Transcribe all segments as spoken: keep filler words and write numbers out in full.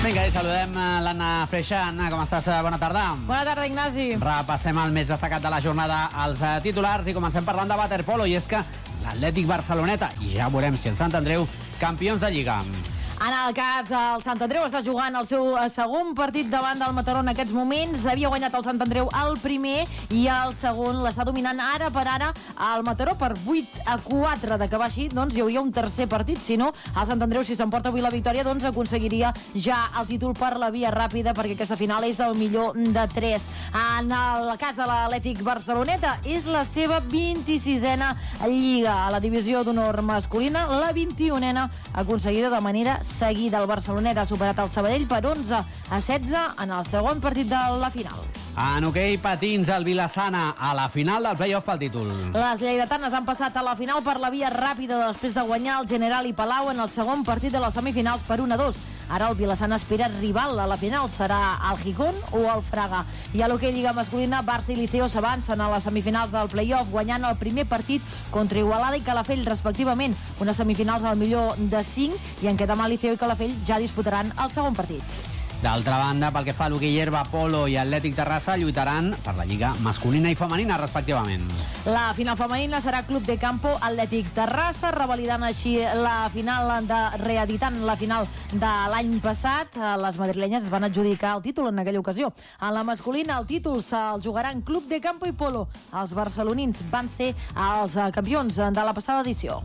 Vinga, i saludem l'Anna Freixa. Anna, com estàs? Bona tarda. Bona tarda, Ignasi. Repassem el més destacat de la jornada, els titulars, i comencem parlant de waterpolo, i és que l'Atlètic Barceloneta, i ja veurem si el Sant Andreu, campions de Lliga. En el cas del Sant Andreu està jugant el seu segon partit davant del Mataró en aquests moments. Havia guanyat el Sant Andreu el primer i el segon l'està dominant ara per ara el Mataró per vuit a quatre. D'acabar així, doncs hi hauria un tercer partit. Si no, el Sant Andreu, si s'emporta avui la victòria, doncs aconseguiria ja el títol per la via ràpida, perquè aquesta final és el millor de tres. En el cas de l'Atlètic Barceloneta, és la seva vint-i-sisena Lliga. A la divisió d'honor masculina, la vint-i-unena aconseguida de manera seguida. El Barceloneta ha superat el Sabadell per onze a setze en el segon partit de la final. En hoquei patins, el Vilassana a la final del play-off pel títol. Les lleidatanes han passat a la final per la via ràpida després de guanyar el General i Palau en el segon partit de les semifinals per un a dos. Ara el Vilassana aspira rival a la final. Serà el Gijón o el Fraga. I a l'hoquei Lliga masculina, Barça i Liceo s'avancen a les semifinals del play-off, guanyant el primer partit contra Igualada i Calafell, respectivament. Unes semifinals al millor de cinc, i en què demà Liceo i Calafell ja disputaran el segon partit. D'altra banda, pel que fa a l'hoquei herba, Polo i Atlètic Terrassa lluitaran per la Lliga masculina i femenina, respectivament. La final femenina serà Club de Campo Atlètic Terrassa, revalidant així la final, de reeditant la final de l'any passat. Les madrilenyes es van adjudicar el títol en aquella ocasió. En la masculina, el títol se'l jugaran Club de Campo i Polo. Els barcelonins van ser els campions de la passada edició.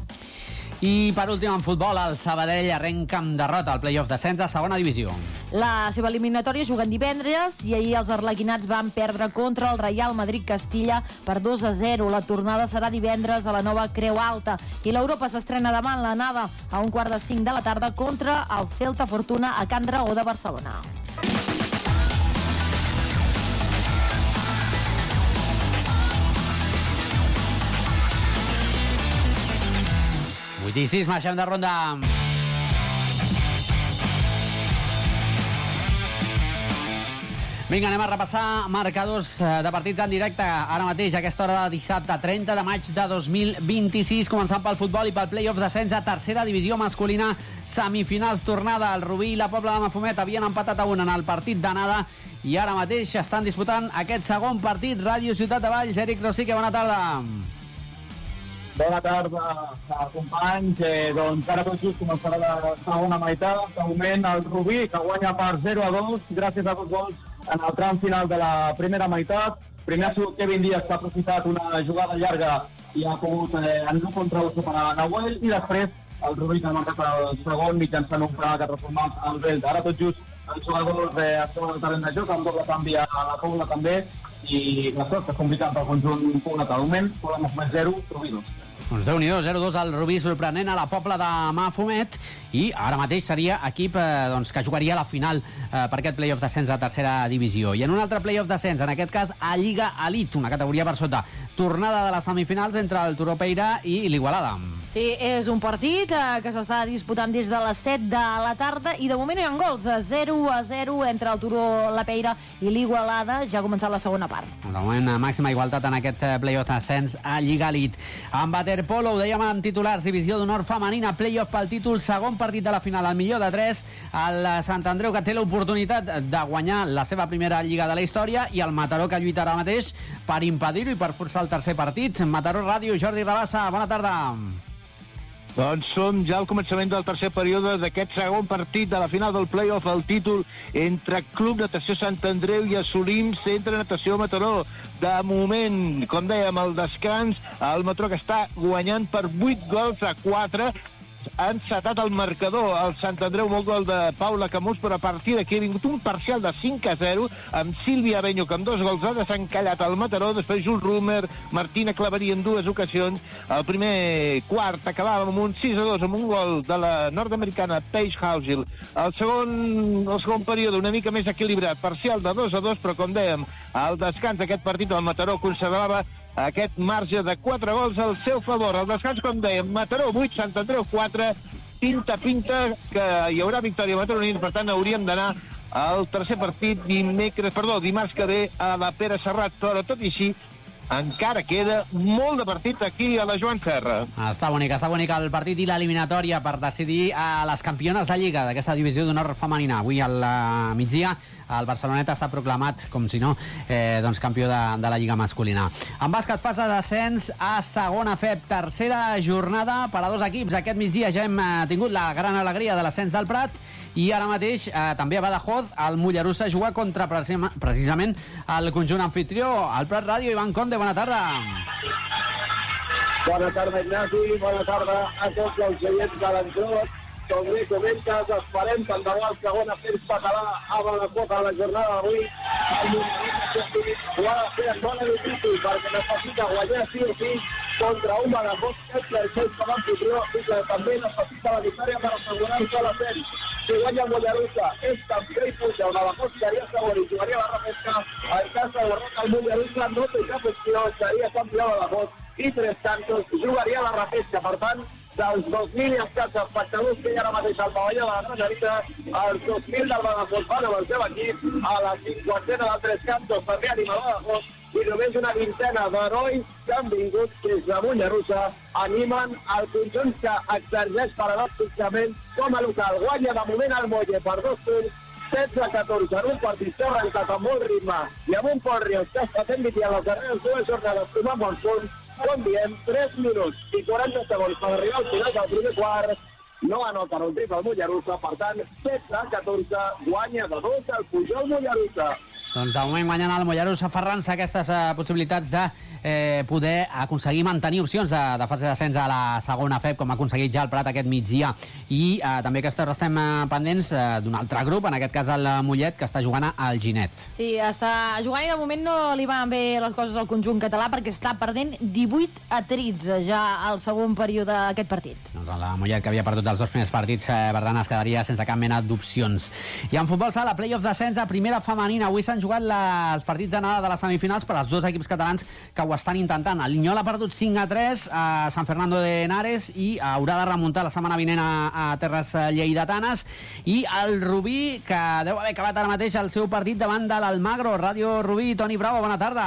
I per últim, en futbol, el Sabadell arrenca amb derrota al play-off descens a segona divisió. La seva eliminatòria juguen divendres i ahir els arlequinats van perdre contra el Real Madrid Castilla per dos a zero. La tornada serà divendres a la nova Creu Alta i l'Europa s'estrena demà en l'anada a un quart de cinc de la tarda contra el Celta Fortuna a Can Dragó de Barcelona. vuit i sis, marxem de ronda. Vinga, anem a repassar marcadors de partits en directe ara mateix, a aquesta hora de dissabte trenta de maig de dos mil vint-i-sis, començant pel futbol i pel play-off descens a tercera divisió masculina, semifinals tornada. El Rubí i la Pobla de Mafumet havien empatat a un en el partit d'anada i ara mateix estan disputant aquest segon partit. Ràdio Ciutat de Valls, Eric Rosique, bona tarda. Bona tarda, companys. Eh, doncs ara tot just començarà la segona meitat. De moment el Rubí, que guanya per zero a dos, gràcies a dos gols en el tram final de la primera meitat. Primer ha sigut Kevin Díaz, que ha aprofitat una jugada llarga i ha pogut eh, en un contra un superar Nahuel, i després el Rubí, que ha marcat el segon mitjançant un penal que ha transformat el Belt. Ara tot just els jugadors eh, es troben al terreny de joc, amb doble canvi a la Pobla també, i la sort és complicat pel conjunt Pobla. De moment, Pobla Mafumet zero, Rubí dos. Doncs Déu-n'hi-do, zero a dos al Rubí, sorprenent a la Pobla de Mafumet, i ara mateix seria equip eh, doncs, que jugaria a la final eh, per aquest play-off descens a tercera divisió. I en un altre play-off descens, en aquest cas a Lliga Elite, una categoria per sota, tornada de les semifinals entre el Turó Peira i l'Igualada. Sí, és un partit eh, que s'està disputant des de les set de la tarda i de moment hi ha gols, zero a zero entre el Turó La Peira i l'Igualada. Ja ha començat la segona part. De moment, màxima igualtat en aquest play-off descens a Lliga Elite. En waterpolo, ho dèiem en titulars, divisió d'honor femenina, play-off pel títol, segon partit de la final, al millor de tres, el Sant Andreu, que té l'oportunitat de guanyar la seva primera lliga de la història, i el Mataró, que lluita ara mateix per impedir-ho i per forçar el tercer partit. Mataró Ràdio, Jordi Rabassa, bona tarda. Doncs som ja al començament del tercer període d'aquest segon partit de la final del play-off, el títol entre Club Natació Sant Andreu i assolim Centre Natació Mataró. De moment, com dèiem, el descans, el Mataró, que està guanyant per vuit gols a quatre, ha encetat el marcador el Sant Andreu amb el gol de Paula Camus, però a partir d'aquí ha vingut un parcial de cinc a zero amb Sílvia Avenyo, que amb dos gols ha desencallat el Mataró. Després Jules Rumer, Martina Claverí en dues ocasions. El primer quart acabava amb un sis a dos amb un gol de la nord-americana Paige Hausil. El segon, el segon període una mica més equilibrat, parcial de dos a dos, però com dèiem, al descans d'aquest partit el Mataró conservava aquest marge de quatre gols al seu favor. Al descans, com dèiem, Mataró vuit, Sant Andreu quatre, pinta, pinta que hi haurà victòria mataronina, per tant hauríem d'anar al tercer partit dimecres, perdó, dimarts que ve a la Pere Serrat, però tot i així encara queda molt de partit aquí a la Joan Serra. Està bonic, està bonic el partit i l'eliminatòria per decidir a les campiones de Lliga d'aquesta divisió d'honor femenina. Avui al migdia el Barceloneta s'ha proclamat, com si no, eh, doncs campió de, de la Lliga masculina. En bàsquet, fase de descens a segona F E B, tercera jornada per a dos equips. Aquest migdia ja hem eh, tingut la gran alegria de l'ascens del Prat i ara mateix eh, també a Badajoz el Mollerussa juga contra precisament el conjunt anfitrió. Al Prat Ràdio, Ivan Conde, bona tarda. Bona tarda, Ignasi, bona tarda a tots els oients de l'entrot. Com bé comentes, esperem tant de bo el segon ascens català a Badajoz a la jornada d'avui. El Mollerussa ho ha de fer en bona difícil perquè necessita guanyar sí o sí contra un Badajoz que exerceix com a anfitrió i que també necessita la victòria per assegurar-se l'ascens. Si guanya el Mollerussa és campió i puja. El Badajoz seria segon i jugaria la repesca. En cas de derrota el Mollerussa no té cap opció, seria campió de Badajoz i Tres Cantos jugaria la repesca. Per tant, dels dos mil i escats espectadors que hi ha ara mateix al pavelló de la Trajarita, els dos mil del Badajoz van amb el seu equip, a la cinquantena del Tres Cantos també anima el Badajoz, i només una vintena d'herois que han vingut des de Mollerussa animen el conjunt que exerceix paradòxicament com a local. Guanya de moment el Molle per dos punts, setze a catorze, en un partit que ha arrencat amb molt ritme i amb un Pol Rius que està fent vitiant les darreres dues jornades com a bon punt. Com diem, tres minuts i quaranta segons per arribar al final del primer quart. No anoten un triple al Mollerussa, per tant, setze a catorze, guanya de dos el Pujol Mollerussa. Doncs de moment guanyant el Mollerussa, aferrant-se aquestes uh, possibilitats de eh, poder aconseguir mantenir opcions de, de fase d'ascens a la segona F E B, com ha aconseguit ja el Prat aquest migdia. I eh, també que estem eh, pendents eh, d'un altre grup, en aquest cas el Mollet, que està jugant al Ginet. Sí, està jugant i de moment no li van bé les coses al conjunt català perquè està perdent divuit a tretze ja al segon període d'aquest partit. Doncs el Mollet, que havia perdut els dos primers partits, eh, per tant es quedaria sense cap mena d'opcions. I en futbol sala, playoff d'ascens a primera femenina. Avui s'han jugat la, els partits d'anada de les semifinals per als dos equips catalans que ho estan intentant. El Linyol ha perdut cinc a tres a San Fernando de Henares i haurà de remuntar la setmana vinent a, a terres lleidatanes. I el Rubí, que deu haver acabat ara mateix el seu partit davant de l'Almagro. Ràdio Rubí, Toni Bravo, bona tarda.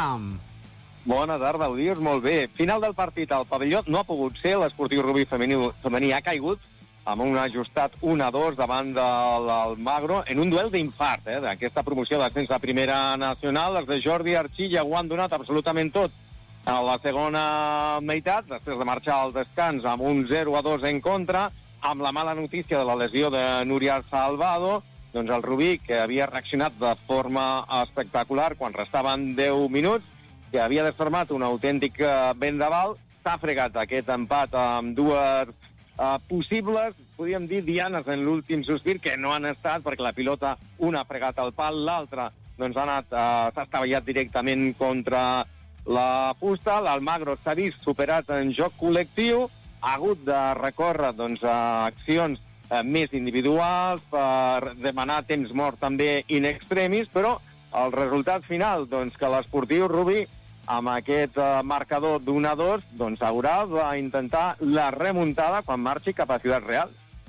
Bona tarda, ho dius molt bé. Final del partit al pavelló no ha pogut ser, l'Esportiu Rubí femení, femení ha caigut amb un ajustat un a dos davant de l'Almagro, en un duel d'infart, eh, d'aquesta promoció d'ascens a primera nacional. Els de Jordi Archilla ho han donat absolutament tot a la segona meitat, després de marxar al descans amb un zero a dos en contra, amb la mala notícia de la lesió de Núria Salvado. Doncs el Rubí, que havia reaccionat de forma espectacular quan restaven deu minuts, que havia desformat un autèntic vendaval, s'ha fregat aquest empat amb dues Uh, possibles, podríem dir, dianes en l'últim sospir, que no han estat, perquè la pilota, una ha fregat al pal, l'altra doncs ha anat, uh, s'ha estavellat directament contra la fusta. L'Almagro s'ha vist superat en joc col·lectiu, ha hagut de recórrer doncs, a accions uh, més individuals per demanar temps mort també in extremis, però el resultat final, doncs, que l'Esportiu Rubí amb aquest uh, marcador d'un a dos, doncs haurà d'intentar la remuntada quan marxi cap a Ciutat Real.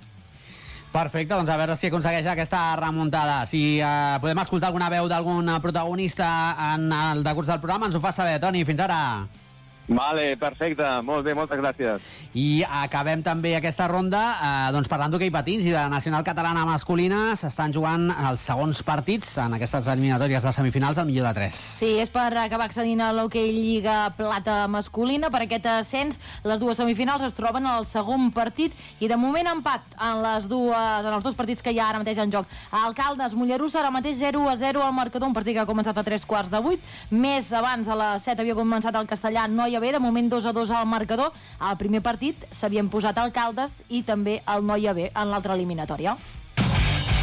Perfecte, doncs a veure si aconsegueix aquesta remuntada. Si uh, podem escoltar alguna veu d'algun protagonista en el decurs del programa, ens ho fa saber. Toni, fins ara. Vale, perfecte, molt bé, moltes gràcies. I acabem també aquesta ronda eh, doncs parlant d'hoquei patins i de la nacional catalana masculina. S'estan jugant els segons partits en aquestes eliminatòries de semifinals al millor de tres. Sí, és per acabar accedint a l'hoquei Lliga Plata masculina. Per aquest ascens, les dues semifinals es troben al segon partit i de moment empat en, les dues, en els dos partits que hi ha ara mateix en joc. Alcaldes, Mollerussa, ara mateix zero a zero al marcador, un partit que ha començat a tres quarts de vuit. Més abans, a les set, havia començat el Castellà, no hi havia de moment dos a dos al marcador. Al primer partit s'havien posat Alcaldes i també el Noia B en l'altra eliminatòria.